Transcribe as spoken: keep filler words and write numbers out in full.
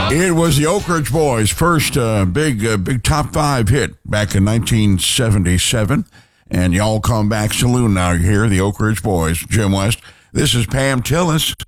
It was the Oak Ridge Boys' first uh, big, uh, big top five hit back in nineteen seventy-seven. And y'all come back saloon now. You hear the Oak Ridge Boys. Jim West. This is Pam Tillis.